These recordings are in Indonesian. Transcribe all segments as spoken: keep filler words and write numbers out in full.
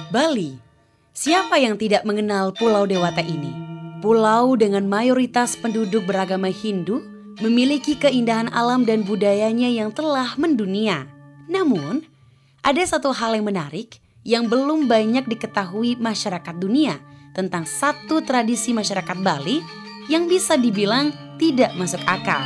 Bali. Siapa yang tidak mengenal Pulau Dewata ini? Pulau dengan mayoritas penduduk beragama Hindu memiliki keindahan alam dan budayanya yang telah mendunia. Namun, ada satu hal yang menarik yang belum banyak diketahui masyarakat dunia tentang satu tradisi masyarakat Bali yang bisa dibilang tidak masuk akal.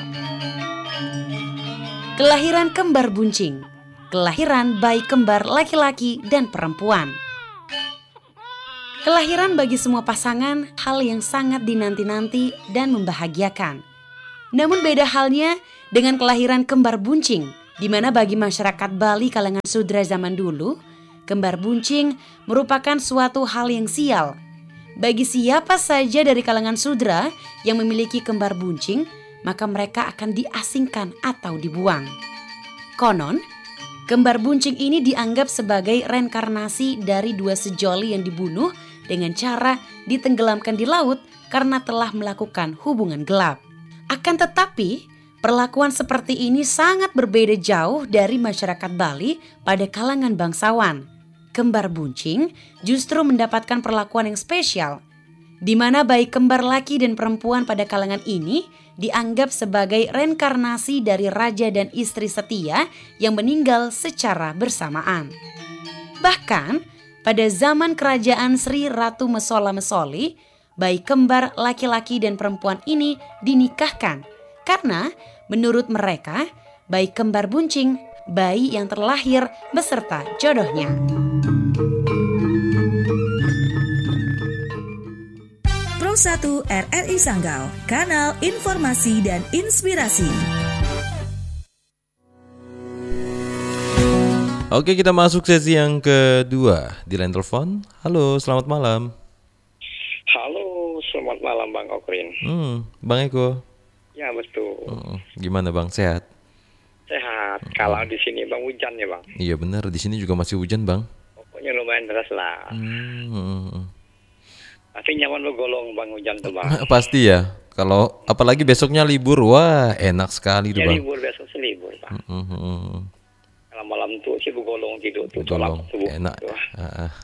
Kelahiran kembar buncing. Kelahiran bayi kembar laki-laki dan perempuan. Kelahiran bagi semua pasangan hal yang sangat dinanti-nanti dan membahagiakan. Namun beda halnya dengan kelahiran kembar buncing, di mana bagi masyarakat Bali kalangan Sudra zaman dulu, kembar buncing merupakan suatu hal yang sial. Bagi siapa saja dari kalangan Sudra yang memiliki kembar buncing, maka mereka akan diasingkan atau dibuang. Konon, kembar buncing ini dianggap sebagai reinkarnasi dari dua sejoli yang dibunuh dengan cara ditenggelamkan di laut karena telah melakukan hubungan gelap. Akan tetapi, perlakuan seperti ini sangat berbeda jauh dari masyarakat Bali pada kalangan bangsawan. Kembar buncing justru mendapatkan perlakuan yang spesial, di mana bayi kembar laki dan perempuan pada kalangan ini dianggap sebagai reinkarnasi dari raja dan istri setia yang meninggal secara bersamaan. Bahkan, pada zaman kerajaan Sri Ratu Mesola Mesoli, bayi kembar laki-laki dan perempuan ini dinikahkan karena menurut mereka, bayi kembar buncing, bayi yang terlahir beserta jodohnya. Pro satu R R I Sanggau, kanal informasi dan inspirasi. Oke, kita masuk sesi yang kedua di line telepon. Halo, selamat malam. Halo, selamat malam Bang Okrin. Hmm, Bang Eko. Ya betul. Oh, gimana Bang, sehat? Sehat. Kalau di sini Bang hujan ya Bang. Iya benar, di sini juga masih hujan Bang. Pokoknya lumayan deras lah. Hmm. Tapi nyaman lo golong Bang hujan tuh Bang. Pasti ya. Kalau apalagi besoknya libur, wah enak sekali tuh Ya Bang. libur besok sih libur Bang. Hmm, hmm, hmm. Kalau malam tuh sih begolong tidur tuh. Golong, subuh, enak. tuh. Ah, ah.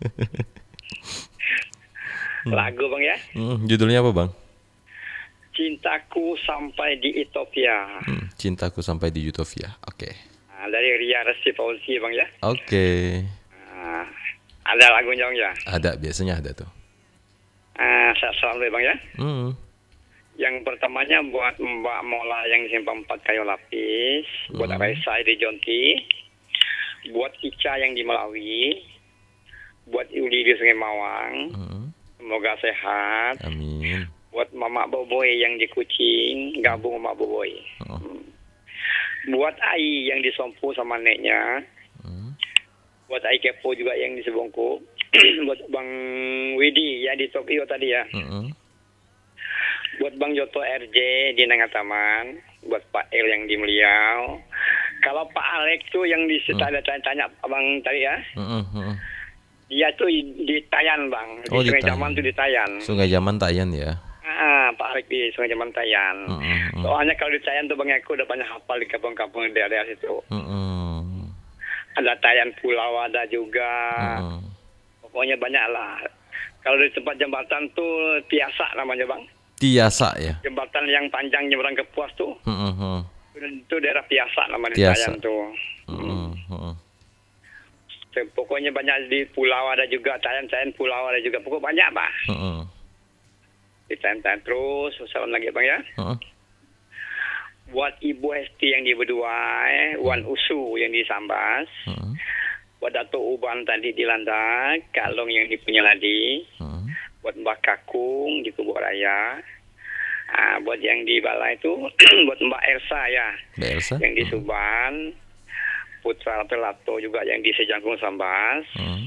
Lagu Bang ya. Hmm, judulnya apa Bang? Cintaku Sampai di Ethiopia. Hmm, Cintaku Sampai di Utopia. Oke. Nah, dari Ria Resti Fauzi Bang ya. Oke. Nah, ada lagunya Bang ya. Ada, biasanya ada tuh. Ah, saya selalu Bang ya. Hmm. Yang pertamanya buat Mbak Mola yang di Simpang empat Kayu Lapis, buat Hmm. Raisa di Jonti, buat Ica yang di Melawi, buat Yuli di Sungai Mawang, Hmm. semoga sehat. Amin. Buat Mama Boboy yang di Kucing, gabung Mama Boboy. Oh. Buat Ai yang di Sompu sama neknya, Hmm. buat Ai Kepo juga yang di Sebongku, buat Bang Widi yang di Tokyo tadi ya. Hmm. Buat Bang Joto R J di Nangataman, buat Pak El yang di Meliau. Kalau Pak Alex tuh yang di Hmm. tanya-tanya Abang tadi ya, Hmm. Hmm. dia tuh di Tayan Bang, di Oh, di Sungai Tayan. Jaman tuh di Tayan. Sungai Jaman Tayan ya. Ah, Pak Alex di Sungai Jaman Tayan. Hmm. Hmm. Soalnya kalau di Tayan tuh Bang Eko udah banyak hafal di kampung-kampung di daerah situ. Hmm. Ada Tayan Pulau ada juga. Hmm. Pokoknya banyak lah. Kalau di tempat jembatan tuh Tiasa namanya Bang. Tiasa ya. Jembatan yang panjang nyebrang ke Puas tuh. Hmm. Hmm. Itu daerah Tiasa nama di Tiasa. Tayan tuh. Hmm. Hmm. Pokoknya banyak di pulau ada juga, Tayan-Tayan pulau ada juga. Pokoknya banyak Pak. Hmm. Di Tayan-Tayan terus. Salam lagi Bang ya. Hmm. Buat Ibu Hesti yang di Beduai, Wan Usu yang di Sambas. Hmm. Buat Dato' Uban tadi di Landak, Kalong yang di Punyaladi. Hmm. Buat Mbak Kakung di Kubuk Raya. Ah, buat yang di Balai itu, buat Mbak Elsa ya. Mbak Elsa. Yang di Hmm. Suban. Putra Pelato juga yang di Sejangkung Sambas. Hmm.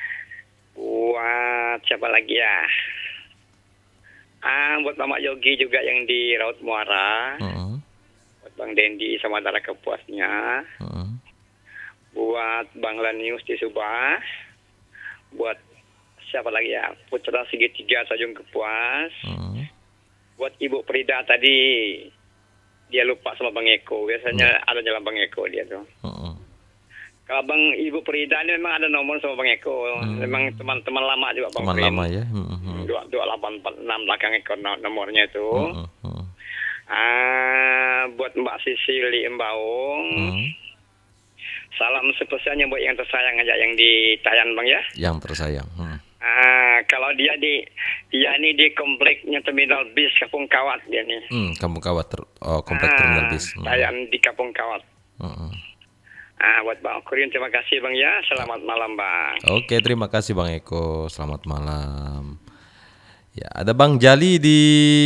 Buat siapa lagi ya? Ah, buat Mama Yogi juga yang di Raut Muara. Hmm. Buat Bang Dendi sama Dara Kepuasnya. Hmm. Buat Bang Lanius di Subah. Buat siapa lagi ya? Putra Segitiga Sajung Kepuas. Hmm. Buat Ibu Prida tadi. Dia lupa sama Bang Eko. Biasanya ada jalan Bang Eko dia tuh. Hmm. Kalau Bang Ibu Prida ini memang ada nomor sama Bang Eko. Hmm. Memang teman-teman lama juga Bang Teman Prin. lama ya. Hmm, hmm. dua delapan empat enam belakang Eko no- nomornya itu. Hmm, hmm, Ah, buat Mbak Sisili Embaung. hmm. Salam spesialnya buat yang tersayang aja yang di Tayan Bang ya. Yang tersayang. Hmm. Ah, kalau dia di dia ini di kompleknya Terminal Bis Kampung Kawat dia nih. Hmm, Kampung Kawat ter- oh, komplek terminal bis. Hmm. Tayan di Kampung Kawat. Hmm, hmm. Ah, buat Bang Kurin terima kasih Bang ya. Selamat malam Bang. Oke, terima kasih Bang Eko. Selamat malam. Ya, ada Bang Jali di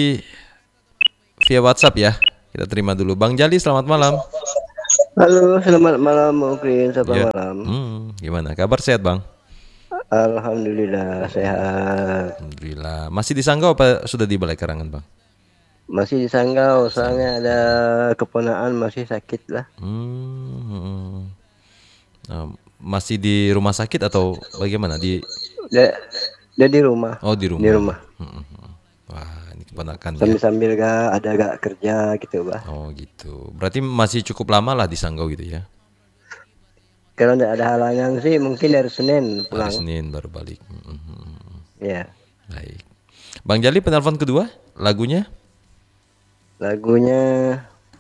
via WhatsApp ya. Kita terima dulu. Bang Jali, selamat malam. Halo, selamat malam, Mungkin selamat Ya. malam. Hmm, gimana? Kabar sehat, Bang? Alhamdulillah sehat. Alhamdulillah. Masih di Sanggau apa sudah di Balai Karangan, Bang? Masih di Sanggau, soalnya ada keponaan masih sakit lah. Hmm, hmm. Nah, masih di rumah sakit atau bagaimana? Di Dia, dia di rumah. Oh, di rumah. Di rumah. Hmm, hmm. Wah, ini keponakan ya. Sambil-sambil gak ada gak kerja gitu, bah. Oh, gitu. Berarti masih cukup lama lah di Sanggau gitu ya. Kalau tidak ada halangan sih mungkin dari Senin Hari pulang. Senin baru balik. Hmm, hmm. Ya. Baik. Bang Jali, penelpon kedua, lagunya? Lagunya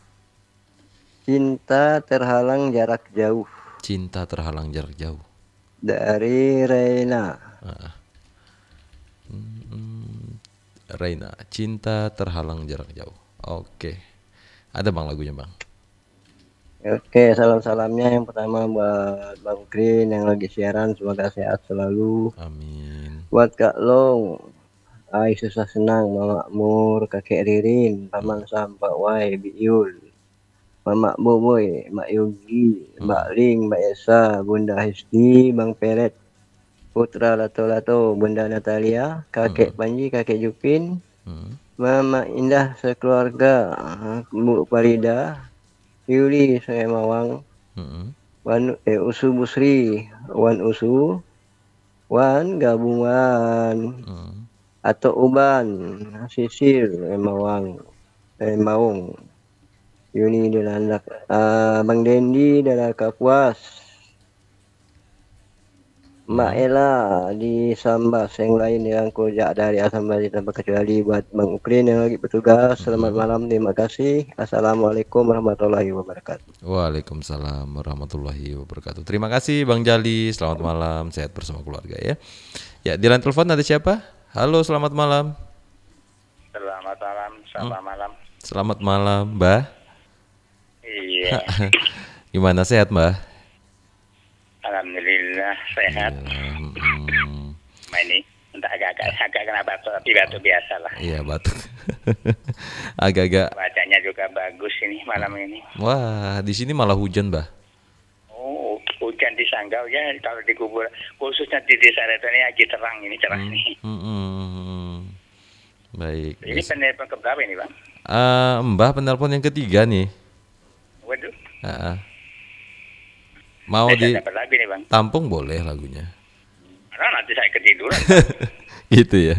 Cinta Terhalang Jarak Jauh Cinta Terhalang Jarak Jauh. dari Reina. Ah. Hmm, Reina, Cinta Terhalang Jarak Jauh. Oke. Ada Bang lagunya, Bang. Oke, salam-salamnya yang pertama buat Bang Krin yang lagi siaran, semoga sehat selalu. Amin. Buat Kak Long, Ai susah senang, Mama Mur, Kakek Ririn, Paman Sam, Pak Wai, Biul, Mama Boboy, Mak Yogi, Mbak Ling, Mbak Esa, Bunda Hesti, Bang Peret, Putra Lato-Lato, Bunda Natalia, Kakek Panji, Kakek Jupin, Hmm. Mama Indah sekeluarga, Bu Farida, Yuli saya Mawang, Hmm. Wan eh, Usu Busri, Wan Usu, Wan Gabungan, Hmm. atau Uban, Sisir, Emawang, Emawang, Yuni Delandak, uh, Bang Dendi dari Kapuas, Mbak Ella di Sambas, yang lain yang kojak dari Sambas tanpa kecuali buat Bang Ukrin yang lagi bertugas. Selamat malam, terima kasih. Assalamualaikum warahmatullahi wabarakatuh. Waalaikumsalam warahmatullahi wabarakatuh. Terima kasih Bang Jali. Selamat malam, sehat bersama keluarga ya. Ya, di line telepon ada siapa? Halo, selamat malam. Selamat malam, selamat malam. Selamat malam, Mbah. Iya. Gimana, sehat, Mbah? Alhamdulillah sehat. Hmm, Nah, ini entah agak-agak agak kena batuk tapi batuk biasa lah. iya, batuk. Agak-agak. Bacanya juga bagus ini malam ini. Wah, di sini malah hujan, Mbah. Oh, hujan di Sanggau ya, kalau di kubur khususnya di desa Reto ini lagi terang ini cerah nih. Hmm, hmm. Baik. Ini penelpon keberapa ini Bang? Ah, Mbah penelpon yang ketiga nih. Waduh, Ah, ah. Mau saya di dapat lagi nih Bang. tampung boleh lagunya. Karena nanti saya ketiduran. Gitu ya.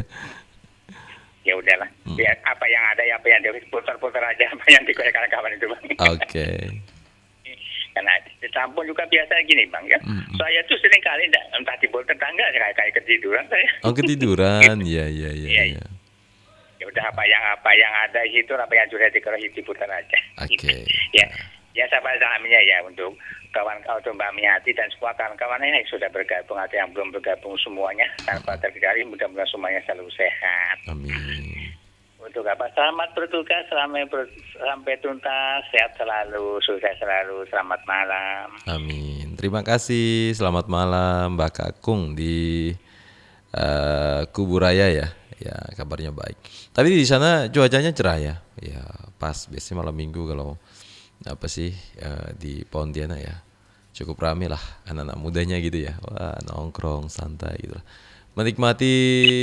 Ya udahlah, biar apa yang ada ya apa yang diputar-putar aja apa yang dikoyak kawan itu Bang. Oke. Karena di Lampung juga biasa gini Bang ya. Mm-mm. Saya tuh sering kali enggak, entah di bol tetangga kayak kayak ketiduran saya. Oh, ketiduran. Iya, iya, iya, Iya, iya. Ya udah apa yang apa yang ada di situ apa yang sudah dikerohi diputar aja. Oke. Ya, ya sahabat sahamnya ya untuk kawan-kawan untuk Mbak Miati dan semua kawan-kawannya yang sudah bergabung atau yang belum bergabung semuanya tanpa terkecuali mudah-mudahan semuanya selalu sehat. Amin. Untuk apa? Selamat bertugas sampai ber- sampai tuntas, sehat selalu, sukses selalu, selamat malam. Amin. Terima kasih. Selamat malam Mbak Kakung di eh, Kuburaya ya. Ya, kabarnya baik. Tapi di sana cuacanya cerah ya. Ya, pas biasanya malam Minggu kalau apa sih eh, di Pontianak ya. Cukup rame lah anak-anak mudanya gitu ya. Wah, nongkrong santai gitu lah. Menikmati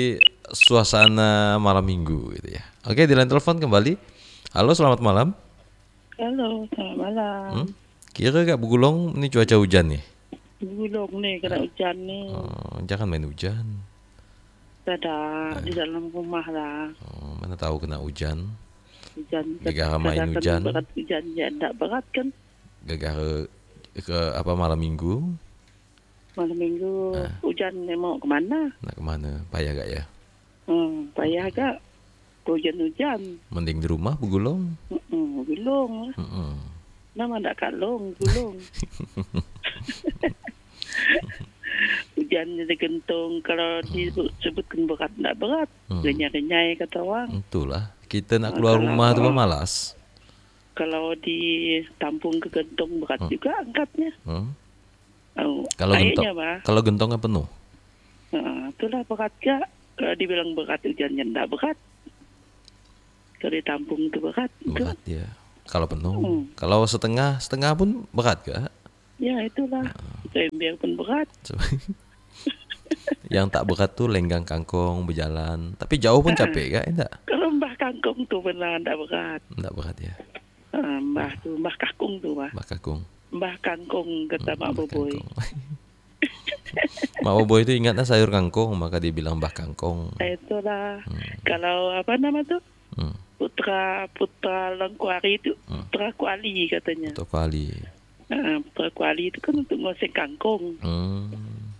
suasana malam Minggu gitu ya. Oke, di line telepon kembali. Halo, selamat malam. Halo, selamat malam. Hmm? Kira Kak Bugulong ini cuaca hujan nih? Gulung nih, kena hujan nih. Oh, jangan main hujan. Ada di dalam rumah lah. Oh, mana tahu kena hujan. Hujan. Gegara main kadang-kadang hujan. Berat hujan, ya enggak berat kan? Gegara ke apa malam minggu? Malam minggu Ah. hujan mau kemana? Nak kemana? Payah gak ya? Hmm, payah agak. Hujan-hujan. Mending di rumah begulung. Hmm, gulung. Mm-mm. Nama tak kalung, gulung. Hujan jadi gentung. Kalau disebutkan berat, tak berat. Hmm. Renyai-renyai kata orang. Itulah. Kita nak keluar rumah tu pun malas. Kalau ditampung ke gentung berat Hmm. juga angkatnya. Hmm? Oh, Kalau gentong, airnya, bah. kalau gentongnya penuh. Nah, itulah berat gak. Kalau dibilang berat hujannya tak berat. Kalau ditampung itu berat. Itu. Berat ya. Kalau penuh. Hmm. Kalau setengah, setengah pun berat gak? Ya itulah. Ember pun berat. So- Yang tak berat tu lenggang kangkung berjalan. Tapi jauh pun capek gak? Enggak? Kalau mbah kangkung tu benar tak berat. Enggak berat ya. Ha, mbah tu, mbah kakung tu mbah. Mbak Kakung. Mbah kangkung kata Mak Mbak Boboy. Kangkung. Mak Boboy itu ingatnya sayur kangkung, maka dia bilang Mbah Kangkung. Nah, itulah. Kalau apa nama tu? Hmm. Putra Putra Langkuari tu. Putra Kuali katanya. Atau kali. Ha, Putra Kuali tu kan untuk ngoseng kangkung. Hmm.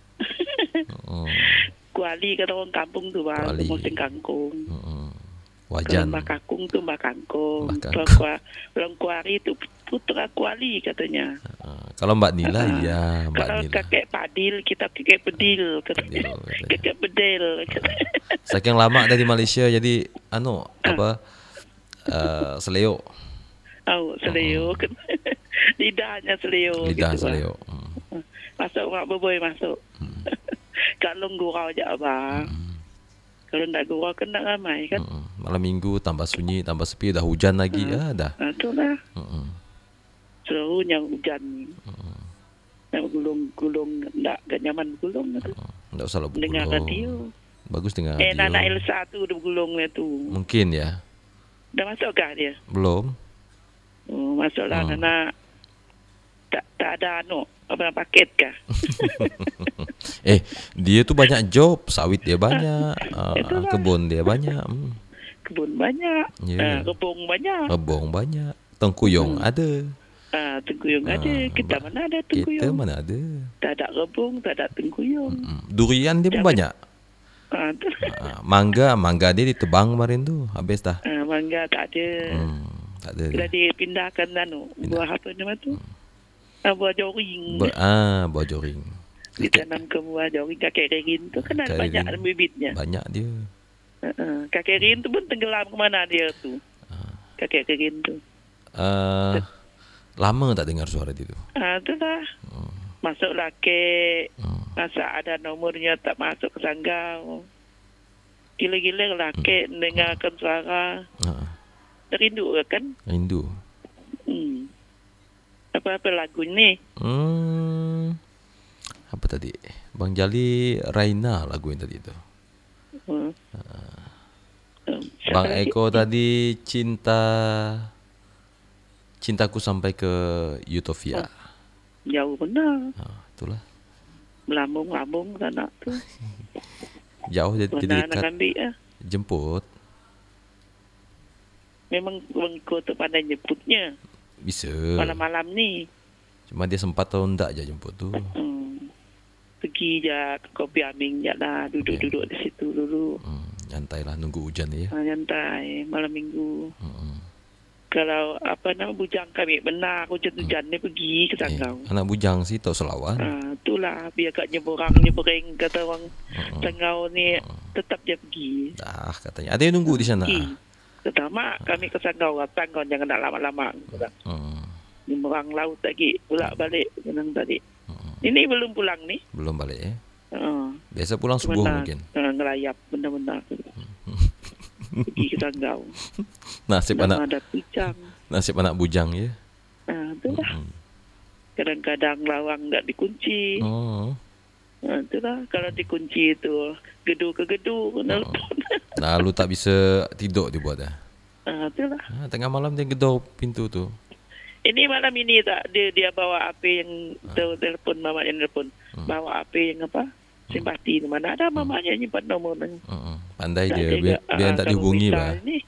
Oh. Kuali kata orang kampung tu bah, Kuali. untuk ngoseng kangkung. Hmm. Kalau Wajan. Mbah Kakung tu Mbah Kangkung. Mbah Putra Kangkung. Kua- Langkuari tu Putra Kuali katanya. Ah, kalau Mbak Nila, iya Mbak Kalau Nila. kakek Padil, kita kakek Bedil. Bedil, katanya. Kakek Bedil. Saking lama dari Malaysia jadi anu apa uh, seleo, Oh, seleo. Lidahnya seleo. lidah gitu, Bah. seleo. Hmm. Masuk Mak Boboy masuk. Kalau gurau je abang. Kalau nak gurau kan nak ramai kan. Hmm. Malam minggu tambah sunyi, tambah sepi, dah hujan lagi, ah dah. Ha, itulah. Hmm. Seluruhnya hujan ni. Nak gulung-gulung, nak gak nyaman gulung tu. Enggak usah lah Dengar bergulung. radio. Bagus dengar Eh, radio. anak Elsa tu dia bergulung dia tu. Mungkin ya. Dah masuk kah dia? Belum. Oh, masuklah Hmm. anak. Tak tak ada anu, apa nak paket kah? Eh, dia tu banyak job, sawit dia banyak, ah, Itulah. kebun dia banyak, hmm. Kebun banyak, Ya. yeah. rebung banyak. Rebung banyak, tengkuyung ada. Ah, tengkuyung Ah, ada. Kita bah- mana ada Kita tengkuyung? mana ada. Tak ada rebung, tak ada tengkuyung. Hmm. Durian dia pun Jangan- banyak. Ah, tu. Ah, mangga, mangga dia ditebang kemarin tu, habis dah. Ah, mangga tak ada. Hmm, tak ada. Kita dia. dipindahkan anu, buah apa nama tu? Ah, buah joring. Ber, ah, buah joring. Ditanam ke buah joring kakek Rerin tu kan ada Kakek banyak Rerin. bibitnya. Banyak dia. Uh-uh. Kakek Rerin tu pun tenggelam ke mana dia tu? Kakek Rerin tu. Ah, lama tak dengar suara dia tu. Ah, itulah. Hmm. Masuklah kek. Hmm. Masa ada nomornya tak masuk ke sanggau. Gila-gila lah kek dengarkan suara. Ah, Rindu ke kan? rindu. Hmm. Apa-apa lagu ni? Hmm. Apa tadi? Bang Jali Raina lagu yang tadi tu. Hmm. Um, siapa Bang lagi? Eko tadi cinta cintaku sampai ke Utopia. Jauh benar. Ha, itulah. Melambung-lambung anak tu. Jauh jadi, jadi Benar nak dekat. ambil ya. Jemput Memang bengko tu pandai jemputnya. bisa. Malam-malam ni. Cuma dia sempat atau enggak aja jemput tu. Hmm. Pergi je ke kopi aming je lah. Duduk-duduk di situ dulu. Hmm, nyantai lah nunggu hujan ya. Ha, nyantai malam minggu. Hmm. Kalau apa nama bujang kami benar hujan-hujan ni pergi ke Eh, Sanggau. anak bujang sih tak selawan. Ha, itulah biar kat nyeberang nyebering kata orang Sanggau ni tetap dia pergi. Dah katanya. Ada yang nunggu di sana. Pergi. Kata mak kami ke Sanggau datang kau jangan nak lama-lama. Hmm. Nyeberang laut lagi pulak balik senang tadi. Ini belum pulang ni. Belum balik ya. Ha. Biasa pulang subuh Benar. mungkin. Ha, ngelayap benda-benda. Pergi ke Sanggau. Nasib Nama anak ada picang. nasib anak bujang ya. Ha, itulah. Hmm. Kadang-kadang lawang tak dikunci. Oh. Ha, itulah. Kalau dikunci itu gedu ke gedu. Nelpon. Lalu tak bisa tidur dia buat dah. Ha, itulah. Ha, tengah malam dia gedor pintu tu. Ini malam ini tak dia dia bawa api yang tu telefon mama yang telefon. Bawa api yang apa? Simpati mana ada mamanya nyimpan nomor ni. Uh-uh. Pandai Tak dia ada biar, ke- biar ah, tak kamu dihubungi minta bah. ini.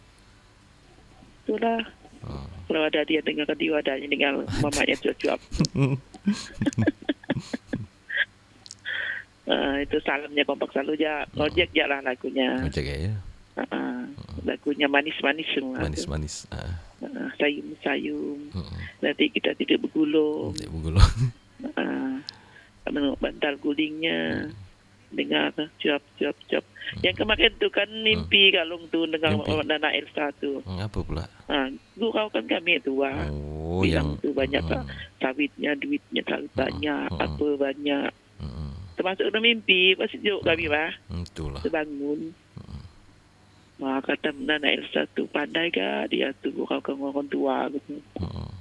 Itulah. Kalau ada dia dengar radio ada yang dengar mamanya cuap-cuap. Uh, itu salamnya kompak selalu ja, ngojek ja lah lagunya. Ngojek ya. Uh, lagunya manis-manis semua. Manis-manis. Uh. Uh, sayum-sayum. Uh-uh. Nanti kita tidak bergulung. Tidak bergulung. Uh, menurut bantal gulingnya. Uh. Dengar cuap cuap cuap. Uh. Yang kemarin tu kan mimpi uh. Kalung tu dengar Nana Elsa tu. Uh, apa pula? Uh, gurau kan kami tua. Oh, bilang yang tu banyak uh. sawitnya, duitnya selalu banyak, uh. apa banyak. Uh. Termasuk dalam mimpi, pasti jauh kami bah. Itulah. Terbangun. Hmm. Wah, kata Nana Elsa tu pandai ga dia tu gurau ke orang tua gitu. Hmm.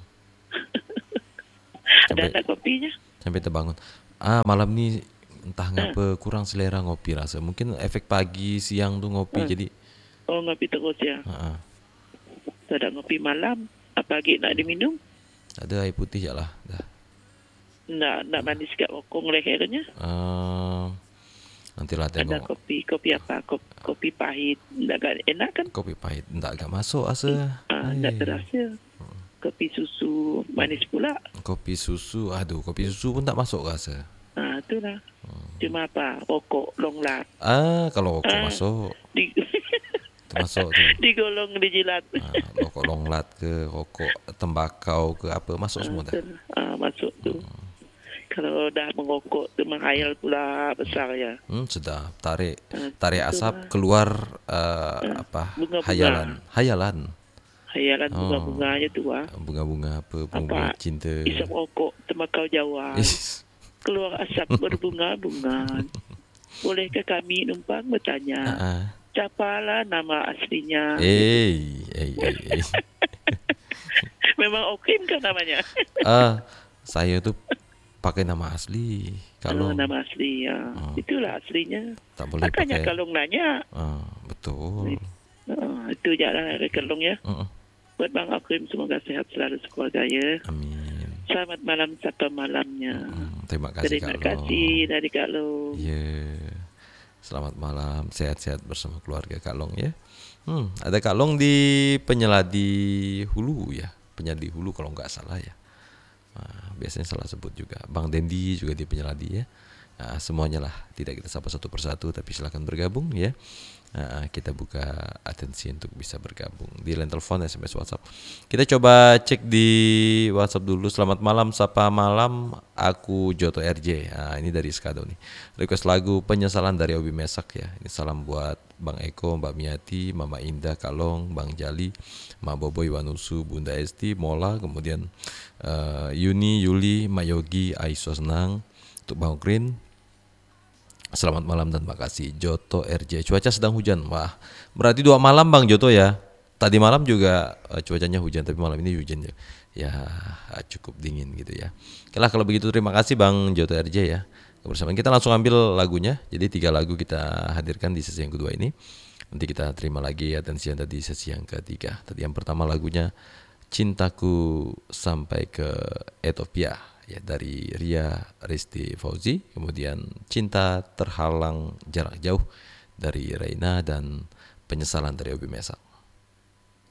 Ada anak kopinya. Sampai terbangun. Ah, malam ni entah ngapa uh. kurang selera ngopi rasa. Mungkin efek pagi, siang tu ngopi uh. jadi. Oh, ngopi terus ya. Uh-uh. Tidak ngopi malam, apa lagi nak diminum? Ada air putih je lah. Dah. Nak nak manis kat rokok lehernya? Uh, nantilah tengok. Ada kopi, kopi apa? Kopi, kopi pahit. Enggak enak kan? Kopi pahit enggak agak masuk asa. Ah, enggak terasa. Kopi susu manis pula. Kopi susu, aduh, kopi susu pun tak masuk rasa. Ah, itulah. Hmm. Cuma apa? Rokok long lat. Ah, kalau rokok ah, masuk. Di termasuk tu. Digolong, dijilat. Ah, rokok long lat ke, rokok tembakau ke apa masuk ah, semua dah. Ah, masuk tu. Hmm. Kalau dah mengokok tu menghayal pula besar ya. Hmm, sedap. Tarik tarik asap keluar uh, uh, apa? Bunga-bunga. Hayalan. Hayalan. Hayalan oh. Bunga-bunganya tu ah. Bunga-bunga apa? Bunga cinta. Isap rokok tembakau Jawa. Is. Keluar asap berbunga-bunga. Bolehkah kami numpang bertanya? Uh-uh. Siapalah nama aslinya? Eh, eh, eh, eh. Memang Okim kan namanya? Ah, uh, saya tu pakai nama asli. Kalau oh, nama asli ya. Oh. Itulah aslinya. Tak boleh makanya pakai. Kalung nanya. Ah, betul. Oh, itu je lah Kalung ya. Uh-uh. Buat Bang Akrim semoga sehat selalu sekeluarga ya. Amin. Selamat malam satu malamnya. Uh-uh. Terima kasih Terima Kalung. kasih dari Kalung. Ya. Yeah. Selamat malam, sehat-sehat bersama keluarga Kalung ya. Hmm, ada Kalung di Penyeladi Hulu ya. Penyeladi Hulu kalau nggak salah ya. Nah, biasanya salah sebut juga. Bang Dendi juga di Penyeladi ya. Nah, semuanya lah, tidak kita sapa satu persatu, tapi silakan bergabung ya. Nah, kita buka atensi untuk bisa bergabung di line telepon, S M S, WhatsApp. Kita coba cek di WhatsApp dulu. Selamat malam, sapa malam. Aku Joto R J. Nah, ini dari Skado nih. Request lagu Penyesalan dari Obi Mesak ya. Ini salam buat Bang Eko, Mbak Miati, Mama Indah, Kalong, Bang Jali, Ma Boboy, Wanusu, Bunda Esti, Mola, kemudian uh, Yuni, Yuli, Mayogi, Aiso Senang, untuk Bang Green. Selamat malam dan makasih Joto R J. Cuaca sedang hujan. Wah, berarti dua malam Bang Joto ya. Tadi malam juga uh, cuacanya hujan, tapi malam ini hujan ya. Ya cukup dingin gitu ya. Oke lah kalau begitu, terima kasih Bang Joto R J ya. Kebersamaan kita langsung ambil lagunya. Jadi tiga lagu kita hadirkan di sesi yang kedua ini. Nanti kita terima lagi atensi yang tadi sesi yang ketiga. Tadi yang pertama lagunya Cintaku Sampai ke Ethiopia ya, dari Ria Risti Fauzi. Kemudian Cinta Terhalang Jarak Jauh dari Reina, dan Penyesalan dari Obi Mesak.